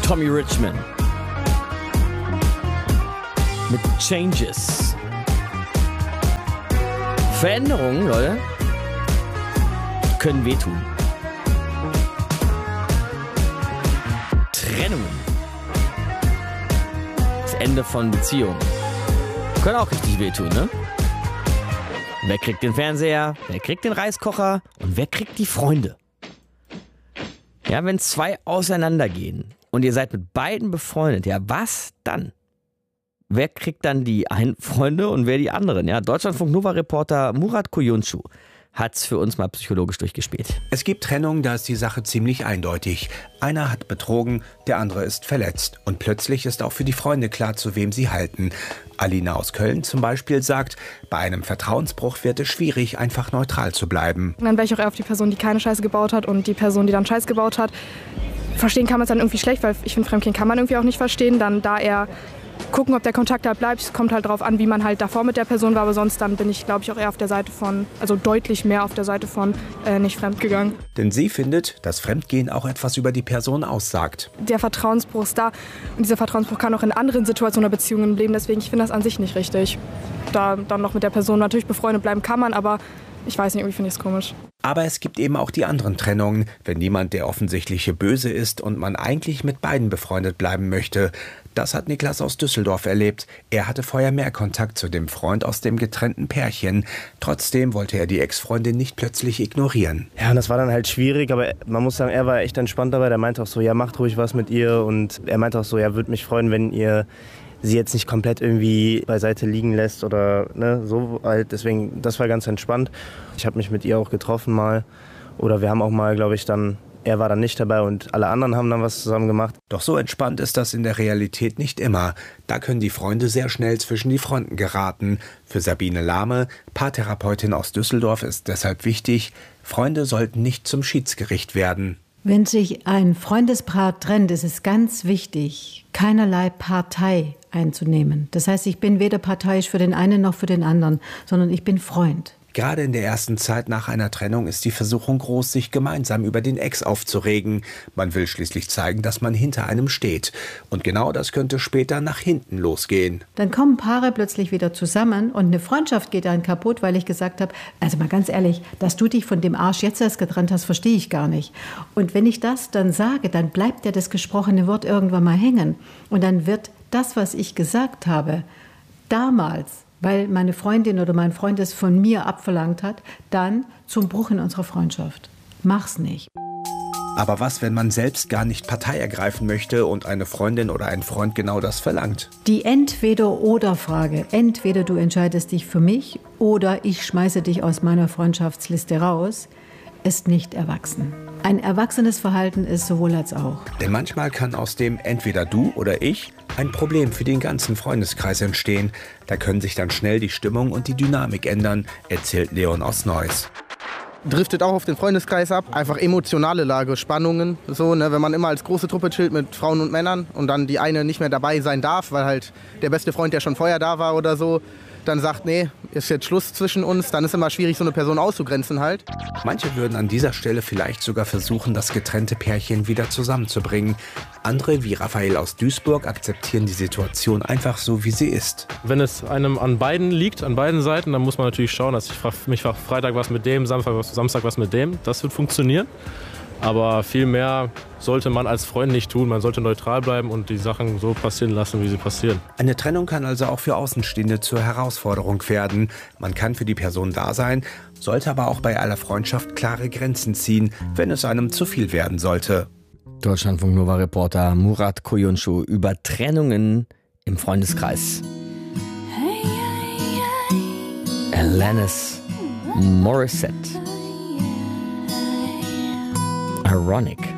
Tommy Richman mit Changes. Veränderungen, Leute, können wehtun. Trennungen, das Ende von Beziehungen, können auch richtig wehtun, ne? Wer kriegt den Fernseher, wer kriegt den Reiskocher und wer kriegt die Freunde? Ja, wenn zwei auseinandergehen und ihr seid mit beiden befreundet, ja, was dann? Wer kriegt dann die einen Freunde und wer die anderen? Ja, Deutschlandfunk-Nova-Reporter Murat Koyuncu hat's für uns mal psychologisch durchgespielt. Es gibt Trennungen, da ist die Sache ziemlich eindeutig. Einer hat betrogen, der andere ist verletzt. Und plötzlich ist auch für die Freunde klar, zu wem sie halten. Alina aus Köln zum Beispiel sagt, bei einem Vertrauensbruch wird es schwierig, einfach neutral zu bleiben. Und dann wäre ich auch eher auf die Person, die keine Scheiße gebaut hat, und die Person, die dann Scheiße gebaut hat. Verstehen kann man es dann irgendwie schlecht, weil ich finde, Fremdgehen kann man irgendwie auch nicht verstehen. Dann da eher gucken, ob der Kontakt da bleibt. Es kommt halt drauf an, wie man halt davor mit der Person war. Aber sonst dann bin ich, glaube ich, auch eher auf der Seite von, also deutlich mehr auf der Seite von nicht fremdgegangen. Denn sie findet, dass Fremdgehen auch etwas über die Person aussagt. Der Vertrauensbruch ist da. Und dieser Vertrauensbruch kann auch in anderen Situationen oder Beziehungen im Leben. Deswegen, ich finde das an sich nicht richtig. Da dann noch mit der Person natürlich befreundet bleiben kann man, aber ich weiß nicht, irgendwie finde ich es komisch. Aber es gibt eben auch die anderen Trennungen, wenn niemand der offensichtliche Böse ist und man eigentlich mit beiden befreundet bleiben möchte. Das hat Niklas aus Düsseldorf erlebt. Er hatte vorher mehr Kontakt zu dem Freund aus dem getrennten Pärchen. Trotzdem wollte er die Ex-Freundin nicht plötzlich ignorieren. Ja, und das war dann halt schwierig, aber man muss sagen, er war echt entspannt dabei. Der meinte auch so, ja, macht ruhig was mit ihr. Und er meinte auch so, ja, würde mich freuen, wenn ihr sie jetzt nicht komplett irgendwie beiseite liegen lässt oder ne, so halt. Deswegen, das war ganz entspannt. Ich habe mich mit ihr auch getroffen mal. Oder wir haben auch mal, glaube ich, dann, er war dann nicht dabei und alle anderen haben dann was zusammen gemacht. Doch so entspannt ist das in der Realität nicht immer. Da können die Freunde sehr schnell zwischen die Fronten geraten. Für Sabine Lahme, Paartherapeutin aus Düsseldorf, ist deshalb wichtig, Freunde sollten nicht zum Schiedsgericht werden. Wenn sich ein Freundespaar trennt, ist es ganz wichtig, keinerlei Partei einzunehmen. Das heißt, ich bin weder parteiisch für den einen noch für den anderen, sondern ich bin Freund. Gerade in der ersten Zeit nach einer Trennung ist die Versuchung groß, sich gemeinsam über den Ex aufzuregen. Man will schließlich zeigen, dass man hinter einem steht. Und genau das könnte später nach hinten losgehen. Dann kommen Paare plötzlich wieder zusammen und eine Freundschaft geht dann kaputt, weil ich gesagt habe, also mal ganz ehrlich, dass du dich von dem Arsch jetzt erst getrennt hast, verstehe ich gar nicht. Und wenn ich das dann sage, dann bleibt ja das gesprochene Wort irgendwann mal hängen. Und dann wird das, was ich gesagt habe, damals, weil meine Freundin oder mein Freund es von mir abverlangt hat, dann zum Bruch in unserer Freundschaft. Mach's nicht. Aber was, wenn man selbst gar nicht Partei ergreifen möchte und eine Freundin oder ein Freund genau das verlangt? Die Entweder-oder-Frage, entweder du entscheidest dich für mich oder ich schmeiße dich aus meiner Freundschaftsliste raus, ist nicht erwachsen. Ein erwachsenes Verhalten ist sowohl als auch. Denn manchmal kann aus dem entweder du oder ich ein Problem für den ganzen Freundeskreis entstehen. Da können sich dann schnell die Stimmung und die Dynamik ändern, erzählt Leon aus Neuss. Driftet auch auf den Freundeskreis ab. Einfach emotionale Lage, Spannungen. So, ne, wenn man immer als große Truppe chillt mit Frauen und Männern und dann die eine nicht mehr dabei sein darf, weil halt der beste Freund, der schon vorher da war oder so, dann sagt, nee, ist jetzt Schluss zwischen uns, dann ist immer schwierig, so eine Person auszugrenzen halt. Manche würden an dieser Stelle vielleicht sogar versuchen, das getrennte Pärchen wieder zusammenzubringen. Andere, wie Raphael aus Duisburg, akzeptieren die Situation einfach so, wie sie ist. Wenn es einem an beiden liegt, an beiden Seiten, dann muss man natürlich schauen, dass ich mich frage, Freitag was mit dem, Samstag was mit dem. Das wird funktionieren. Aber viel mehr sollte man als Freund nicht tun. Man sollte neutral bleiben und die Sachen so passieren lassen, wie sie passieren. Eine Trennung kann also auch für Außenstehende zur Herausforderung werden. Man kann für die Person da sein, sollte aber auch bei aller Freundschaft klare Grenzen ziehen, wenn es einem zu viel werden sollte. Deutschlandfunk-Nova-Reporter Murat Koyuncu über Trennungen im Freundeskreis. Alanis Morissette. Ironic.